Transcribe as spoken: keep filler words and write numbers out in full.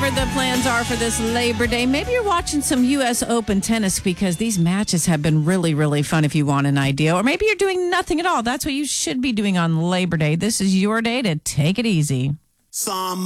whatever the plans are for this Labor Day, maybe you're watching some U S Open tennis because these matches have been really, really fun if you want an idea. Or maybe you're doing nothing at all. That's what you should be doing on Labor Day. This is your day to take it easy. Some